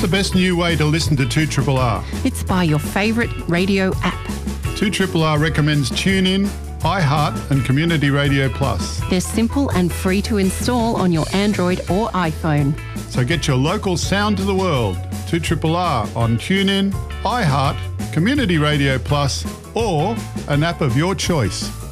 the best new way to listen to 2RRR? It's by your favourite radio app. 2RRR recommends TuneIn, iHeart and Community Radio Plus. They're simple and free to install on your Android or iPhone. So get your local sound to the world. 2RRR on TuneIn, iHeart, Community Radio Plus or an app of your choice.